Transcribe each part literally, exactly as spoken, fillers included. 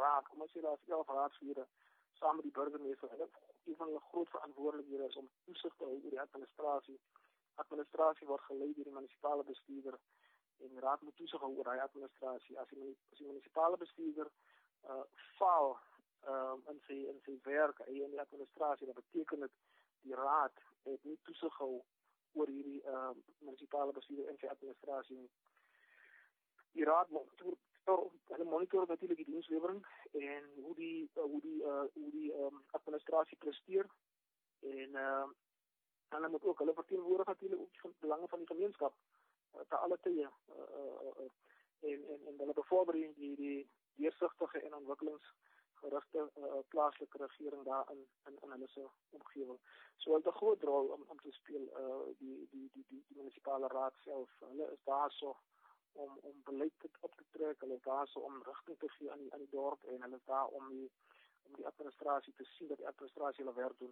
raad, kom ons sê daar is elf raadslede saam met die burgemeester. En een van hulle groot verantwoordelikhede is om toesig te hou oor die administrasie. Administrasie word gelei deur die munisipale bestuurder en die raad moet toesig hou oor die administrasie. As die, as die munisipale bestuurder uh, faal uh, in sy in sy werk in die administrasie, dat beteken dit die raad het nie toesig gehou oor hierdie uh, munisipale bestuurder en sy administrasie nie. Die raad monitor, hulle monitor natuurlik die dienslewering en hoe die uh, hoe die uh, hoe die um, administrasie presteer en uh, en hulle moet ook hulle verteenwoordig natuurlik ook die belange van die gemeenskap uh, te alle tye uh, uh, uh, en en en hulle bevorder die die deursigtige en ontwikkelingsgerigte uh, plaaslike regering daar in in, in hulle se omgewing. So hulle het 'n groot rol om om te speel uh, die, die die die die munisipale raad self. Hulle is daarso om om beleid op te trek, hulle is daarso om rigting te gee aan die aan die dorp en hulle is daar om die om die administrasie te sien dat die administrasie hulle werk doen.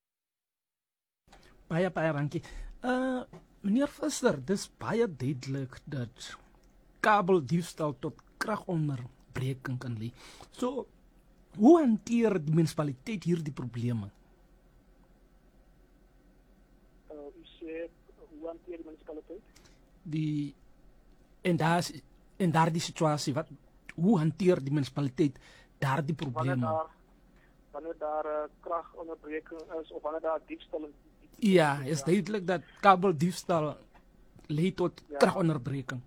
Baie baie dankie. Uh meneer Visser, dis baie duidelik dat kabeldiefstal tot kragonderbreking kan lei. So hoe hanteer die munisipaliteit hierdie probleme? Uh u sê hoe hanteer die munisipaliteit? Die en daar in daardie situasie, wat hoe hanteer die munisipaliteit daardie probleme? Wanneer daar wanneer daar uh, kragonderbreking is of wanneer daar diefstal in ja, is duidelik dat kabeldiefstal lei tot ja. kragonderbreking.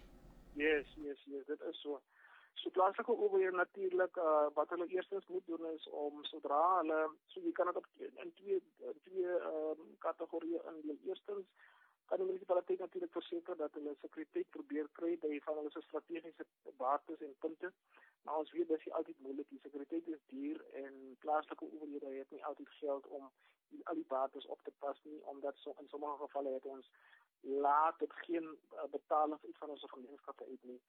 Yes, yes, yes, dit is so. So plaaslike owerhede natuurlik uh, wat hulle eerstens moet doen is om sodra hulle so jy kan dit op in twee in twee um, kategorieë indeel. Eerstens kan die munisipaliteit natuurlik verseker dat hulle sekuriteit probeer kry by van hulle strategiese bates en punte. Maar ons weet dis nie altyd moontlik. Die sekuriteit is duur en plaaslike owerhede het nie altyd geld om die, al die bates op te pas nie, omdat so in sommige gevalle het ons laat dit geen uh, betaling uit van ons gemeenskappe uit nie.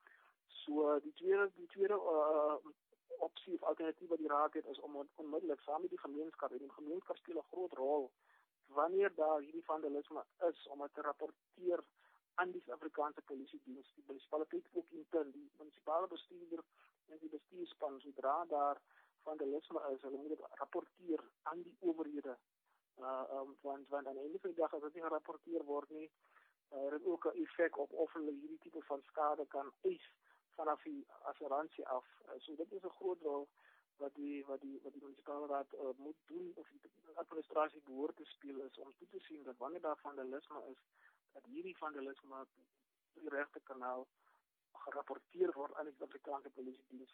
So die tweede die tweede uh, opsie of alternatief wat die raad het is om onmiddellik saam met die gemeenskap en die gemeenskap speel 'n groot rol wanneer daar hierdie vandalisme is om dit te rapporteer aan die Suid-Afrikaanse polisie diens, die munisipaliteit ook intern, die munisipale bestuurder en die bestuurspan, sodra daar vandalisme is, hulle moet dit rapporteer aan die owerhede. Uh, um, want, want aan die einde van die dag, as dit nie gerapporteer word nie, uh, het ook 'n effek op of hulle hierdie tipe van skade kan eis vanaf die assuransie af. Uh, so dit is 'n groot rol wat die wat die wat die munisipale raad uh, moet doen of die administrasie behoort te speel is om toe te sien dat wanneer daar vandalisme is, dat hierdie vandalisme die regte kanaal gerapporteer word aan die Suid-Afrikaanse polisie diens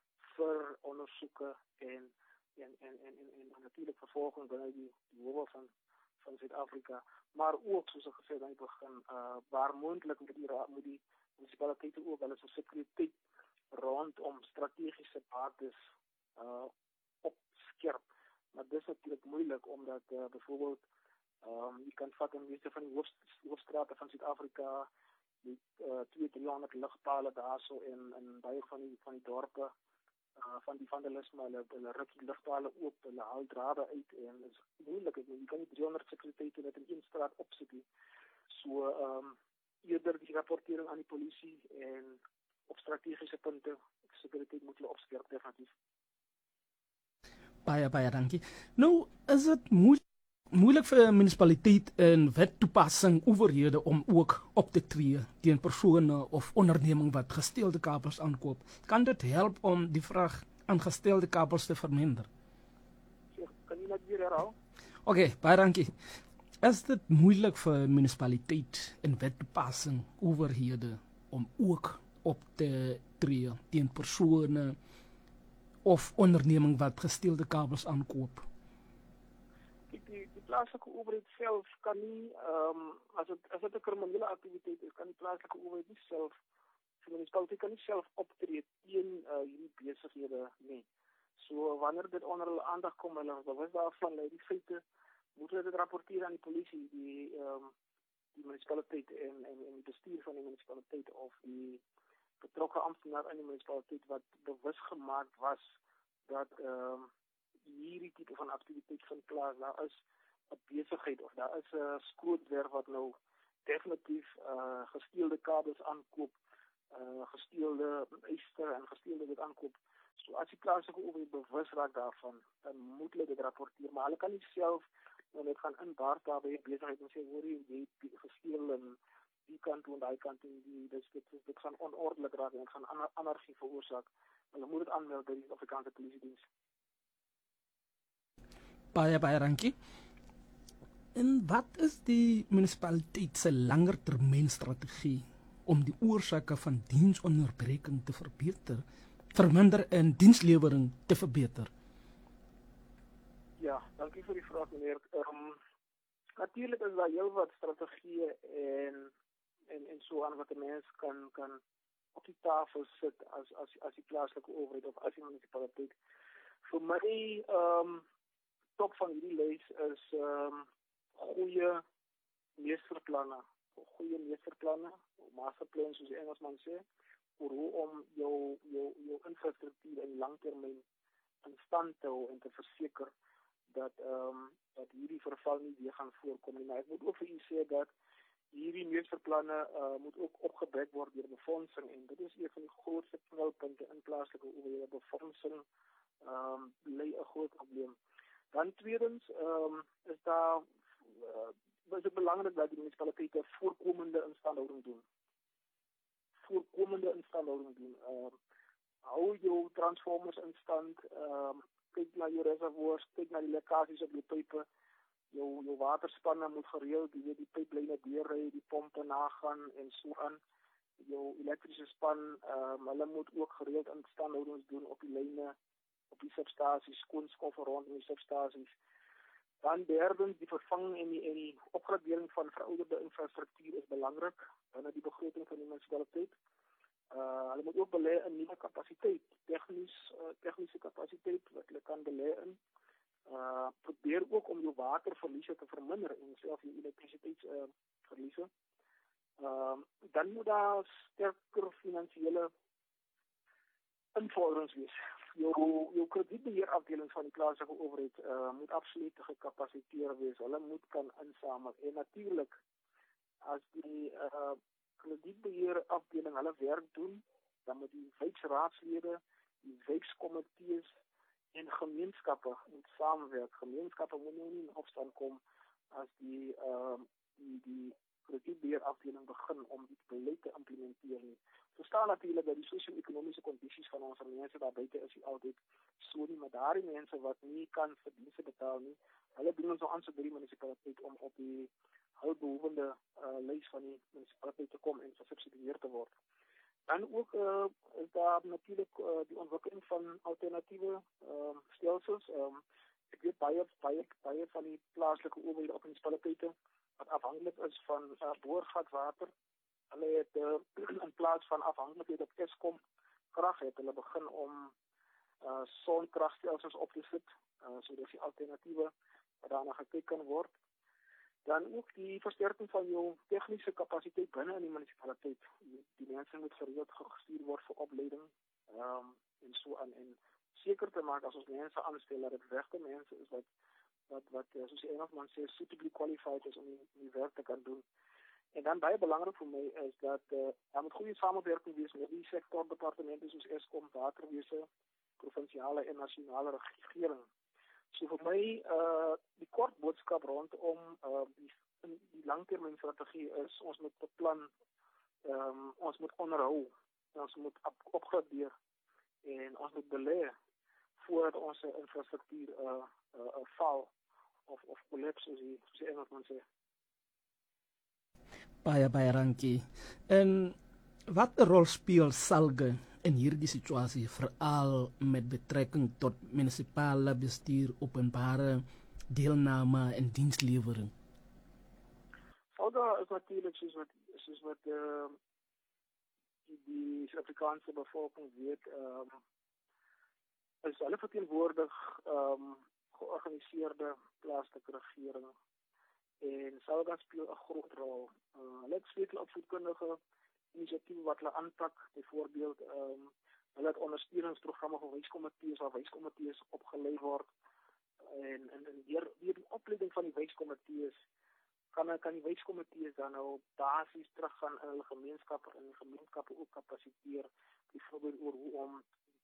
vir ondersoeke en en en en en, en natuurlik vervolging binne die die howe van van Suid-Afrika, maar ook soos ek gesê het aan die begin, uh, waar moontlik met die raad moet die munisipaliteite ook hulle se sekuriteit rondom strategiese bates uh opskerp. Maar dit is natuurlijk moeilijk omdat uh, bijvoorbeeld um, je kan vat in meeste van die hoofd, hoofdstraten van Zuid-Afrika die uh, twee driehonderd lichtpalen daar zo in in baie van die van die dorpe uh, van die vandalisme, hulle hulle ruk die lichtpalen op, hulle haal drade uit en dit is moeilik. Je kan nie driehonderd sekuriteite net in een straat opsit nie. So um, eerder die rapportering aan die polisie en op strategische punte sekuriteit moet hulle opskerp definitief. Baie, baie dankie. Nou, is dit moeilik, moeilik vir 'n munisipaliteit in wettoepassing owerhede om ook op te tree teen persone of onderneming wat gesteelde kabels aankoop? Kan dit help om die vraag aan gesteelde kabels te verminder? So, kan jy net weer herhaal? Oké, okay, baie dankie. Is dit moeilik vir 'n munisipaliteit in wettoepassing owerhede om ook op te tree teen persone of onderneming wat gesteelde kabels aankoop? Die, die, die plaaslike owerheid self kan nie, um, as het as dit 'n kriminele aktiwiteit is, kan die plaaslike owerheid nie self, die munisipaliteit kan nie self optree teen uh, hierdie besighede nie. So wanneer dit onder hulle aandag kom, hulle is bewus daarvan, dat die feite moet hulle dit rapporteer aan die polisie, die um, die munisipaliteit en, en, en die bestuur van die munisipaliteit of die betrokke amptenaar in die munisipaliteit wat bewus gemaak was dat um, hierdie tipe van aktiwiteit vind plaas. Daar is 'n besigheid of daar is 'n uh, skrootwerf wat nou definitief uh, gesteelde kabels aankoop, uh, gesteelde yster en gesteelde dit aankoop. So as die plaaslike owerheid bewus raak daarvan, dan moet hulle dit rapporteer, maar hulle kan nie self nou net gaan inbaar daar by besigheid en sê hoor jy het gesteel en die kant en daai kant en die dis dit dit gaan onordentlik raak en dit gaan anar, anargie veroorsaak. Hulle moet dit aanmeld by die Afrikaanse Polisie Diens. Baie baie dankie. En wat is die munisipaliteit se langertermynstrategie om die oorsake van diensonderbreking te verbeter, verminder en dienslewering te verbeter? Ja, dankie vir die vraag meneer. Um, Natuurlik is daar heel wat strategieë en en en so aan wat 'n mens kan kan op die tafel sit as as as die plaaslike owerheid of as die munisipaliteit. Vir my ehm um, top van hierdie lys is ehm um, goeie meesterplanne, goeie meesterplanne, masterplans soos die Engelsman sê, oor hoe om jou jou jou infrastruktuur in langtermyn in stand te hou en te verseker dat ehm um, dat hierdie verval nie weer gaan voorkom nie. Maar ek moet ook vir u sê dat hierdie meesterplanne uh, moet ook opgebruik word deur befondsing en dit is een van die grootste knelpunte in plaaslike owerhede. Befondsing ehm um, lê 'n groot probleem. Dan tweedens ehm um, is daar uh, is dit belangrik dat die munisipaliteite voorkomende instandhouding doen. Voorkomende instandhouding doen. Ehm uh, hou jou transformers in stand, ehm um, kyk na jou reservoirs, kyk na die lekkasies op die pype. Jou jou waterspanne moet gereeld, jy weet, die pyplyne deurry, die pompe nagaan en so aan. Jou elektriese span, ehm um, hulle moet ook gereeld instandhoudings doen op die lyne, op die substasies, skoonskof rondom die substasies. Dan derdens, die vervanging en die, en die opgradering van verouderde infrastruktuur is belangrik binne die begroting van die munisipaliteit. Uh, hulle moet ook belê in nuwe kapasiteit, tegnies, uh, tegniese kapasiteit wat hulle kan belê in. Uh, probeer ook om jou waterverliese te verminder en selfs jou elektrisiteitsverliese. Uh, uh, dan moet daar sterker finansiële invorderings wees. Jou, jou kredietbeheerafdeling van die plaaslike owerheid uh, moet absoluut gekapasiteer wees. Hulle moet kan insamel. En natuurlik, as die uh, kredietbeheerafdeling hulle werk doen, dan moet die wijkraadslede, die wijkskomitees en gemeenskappe moet saamwerk. Gemeenskappe moet nie in opstand kom as die uh, die, die kredietbeheerafdeling begin om die beleid te implementeer nie. Verstaan natuurlik dat die sosio-ekonomiese kondisies van ons mense daar buite is nie altyd so nie, maar daardie mense wat nie kan vir dienste betaal nie, hulle doen ons nou aan so by die munisipaliteit om op die hulpbehoevende uh, lys van die munisipaliteit te kom en gesubsidieer te word. Dan ook uh, is daar natuurlik uh, die ontwikkeling van alternatiewe uh, stelsels. Um, ek weet baie baie baie van die plaaslike owerhede op munisipaliteite wat afhanklik is van uh, boorgatwater. Hulle het uh, in plaas van afhanklikheid op Eskom krag het hulle begin om uh, sonkragstelsels op te sit, uh, so dis die alternatiewe wat daarna gekyk kan word. Dan ook die versterking van jou tegniese kapasiteit binne in die munisipaliteit. Die, die mense moet gereeld gestuur word vir opleiding um, en so aan en seker te maak as ons mense aanstel dat dit regte mense is wat wat wat soos die Engelsman sê suitably qualified is om die, die werk te kan doen. En dan baie belangrik vir my is dat uh, daar moet goeie samewerking wees met die sektordepartemente soos Eskom, waterwese, provinsiale en nasionale regering. So vir my uh die kort boodskap rondom uh die die langtermynstrategie is ons moet beplan, um, ons moet onderhou, ons moet op, opgradeer en ons moet belê voordat ons infrastruktuur uh uh, uh val of of kollaps soos die soos die Engelsman sê. Baie baie dankie. En wat 'n rol speel SALGE in hierdie situasie, veral met betrekking tot munisipale bestuur, openbare deelname en dienslewering? SALGE is natuurlik soos wat soos wat uh, die, die Suid-Afrikaanse bevolking weet, um, is hulle verteenwoordig um, georganiseerde plaaslike regering en SALGE speel 'n groot rol. Uh, hulle het sleutelopvoedkundige inisiatiewe wat hulle aanpak, byvoorbeeld um, hulle het ondersteuningsprogramme vir wyskomitees waar wyskomitees opgelei word en en, en deur die opleiding van die wyskomitees kan kan die wyskomitees dan nou basies teruggaan in hulle gemeenskappe en die gemeenskappe ook kapasiteer byvoorbeeld oor hoe om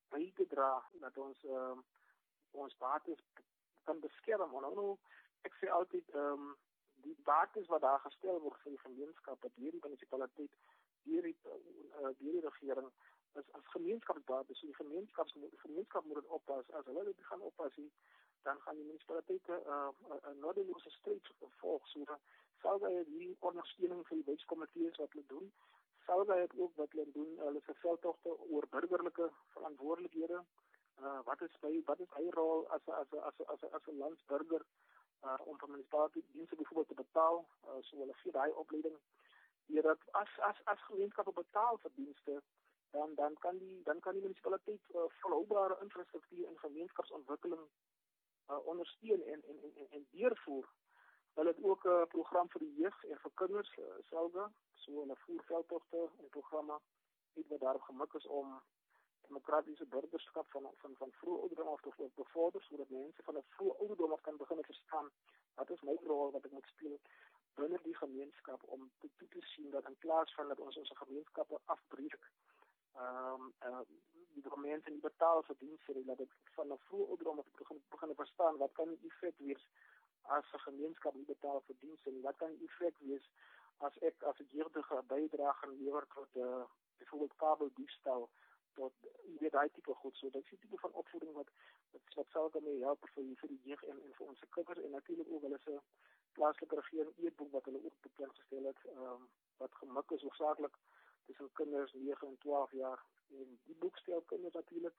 by te dra dat ons uh, ons bates kan beskerm. En nou ek sê altyd um, die bates wat daar gestel word vir die gemeenskap, deur die munisipaliteit, deur die, uh, deur die regering, is as gemeenskapsbates. So die gemeenskap, gemeenskap moet dit oppas. As hulle dit gaan oppas, dan gaan die munisipaliteite 'n uh, uh, nodelose stryd volg. So sal hy die ondersteuning vir die wetskomitees wat hulle doen, sal hy ook wat hulle doen, hulle se veldtogte oor burgerlike verantwoordelikhede. Uh, wat is by wat is hy rol as as as as as 'n landsburger uh, om vir munisipale dienste byvoorbeeld te betaal, uh, so hulle gee daai opleiding. Ja, dat as as as gemeenskappe betaal vir dienste, dan dan kan die dan kan die munisipaliteit uh, volhoubare infrastruktuur en gemeenskapsontwikkeling uh, ondersteun en en en en deurvoer. Hulle het ook 'n uh, program vir die jeug en vir kinders uh, selfde, so hulle voer veldtogte en programme iets wat daarop gemik is om demokratiese burgerskap van van van vroeë ouderdom af te bevorder, sodat mense van 'n vroeë ouderdom af kan begin verstaan wat is my rol wat ek moet speel binne die gemeenskap om te, toe te sien dat in plaas van dat ons ons gemeenskappe afbreek, ehm um, uh, die mense nie betaal vir dienste, dat ek van 'n vroeë ouderdom af begin begin verstaan wat kan die effek wees as 'n gemeenskap nie betaal vir dienste nie, wat kan die effek wees as ek as 'n jeugdige bydrae lewer tot uh, byvoorbeeld kabeldiefstal, tot weet daai tipe goed. So dit is die tipe van opvoeding wat wat, wat sal kan help vir vir die jeug en, en vir ons kinders, en natuurlik ook hulle se plaaslike regering eetboek wat hulle ook bekend gestel het, um, wat gemik is hoofsaaklik tussen kinders nege en twaalf jaar, en die boek stel kinders natuurlik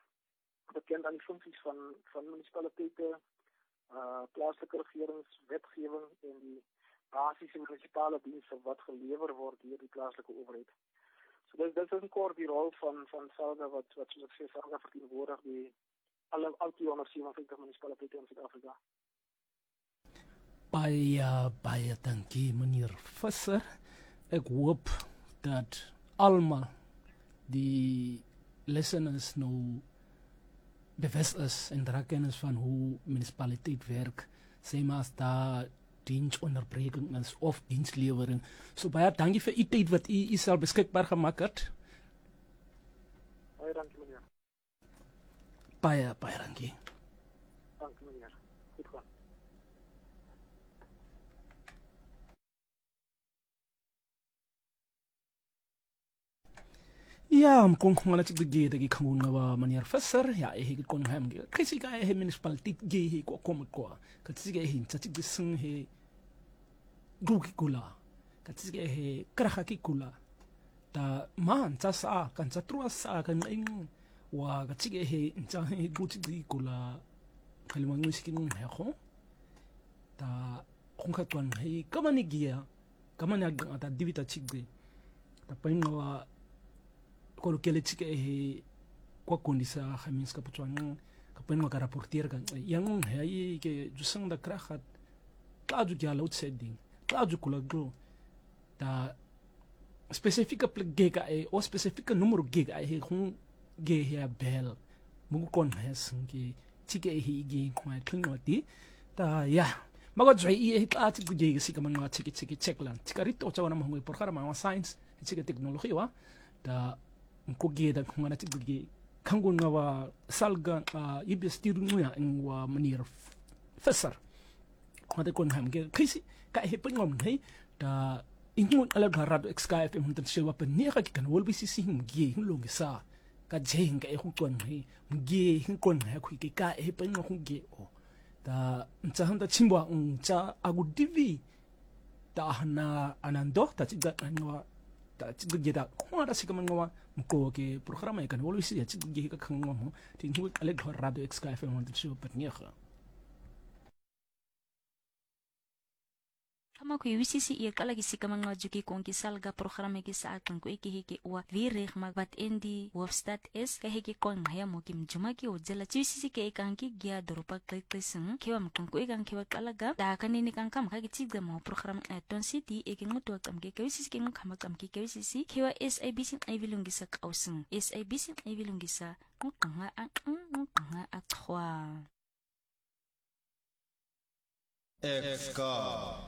bekend aan die funksies van van munisipaliteite, uh, plaaslike regerings, wetgewing en die basiese munisipale dienste wat gelewer word deur die plaaslike owerheid. So dit, dit is een kort die rol van, van SALGA, wat, wat soos ek sê, SALGA verteenwoordig die alle al tweehonderdsewenvyftig munisipaliteite in Suid-Afrika. Baie, baie dankie, meneer Visser. Ek hoop dat almal die listeners nou bewus is en dra kennis van hoe munisipaliteit werk, sê maar as daar diensonderbreking is of dienslewering. So baie dankie vir u tyd wat u self beskikbaar gemaak het. Baie dankie meneer. Baie, baie dankie. Dankie meneer. Goed gaan. Ja, mkong ngala chik de de kangun wa meneer Visser, ja, e he kon hem ge. Kisi ka he municipality ge he ko kom ko. Katsi ge hin chik de sing he gruki kula. Katsi ge he kraha ki kula. Ta man cha sa kan cha trua sa kan ing wa katsi ge he cha he guti di kula. Kalima ngisi ki ngung he ko. Ta kung ka tuan he kamani gia. Kamani ag ta divita chik de. Ta painwa kolo kele chike he kwa kundi sa gemeenskap tuan kapen wa rapporteer kan yang he ke jusang da krahat klaju ja load setting klaju kula gro da spesifieke plek ge ka e o spesifieke numero ge ka he khung ge he bel mugu kon hes ke chike he ge kwa klingwati da ya mago jai e ka ti ge si ka man chike chike checklan tikarito chawana mo por khara ma science chike technology wa da mkoge da ngana tiguge kango ngawa salga ibe stiru nguya ngwa meneer Visser kwade kon ham ge kisi ka he pengom nei da ingun ala garado xka fm hunter sewa penega ki kan wolbi sisi ngi ngulong sa ka jenga e hukon nei ngi hinkon ha ku ke ka he pengo hunge o da ntsa handa chimba ntsa agudivi da na anando ta tiga ngwa ta tiga da kwa da sikama ngwa mko ke programa kan wolbi si ya tiga ka ngwa mo tingu ala garado xka fm hunter sewa penega kama ku U C C e kala ki sika mga juki kong ki salga programa ki sa akan ko iki hiki wa vireg magbat endi Hoofstad is ka hiki kong haya mo kim juma ki o jela U C C ke ikan ki gia doropa klikliseng kiwa mkang ko ikan kiwa kalaga da kanini kang kam ka ki tigda mo programa Ton City e ki ngutu kam ki U C C ki nguk kam kam ki U C C kiwa S A B C ay vilung gisa kauseng S A B C ay vilung gisa ngukang nga ang ngukang nga akwa F K